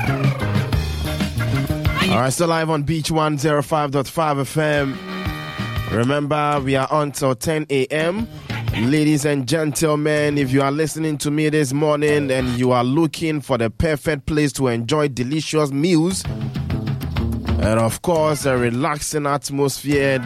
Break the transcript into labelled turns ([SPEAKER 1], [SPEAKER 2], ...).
[SPEAKER 1] Alright, still live on Beach 105.5 FM. Remember, we are on till 10 a.m. Ladies and gentlemen, if you are listening to me this morning and you are looking for the perfect place to enjoy delicious meals and of course a relaxing atmosphere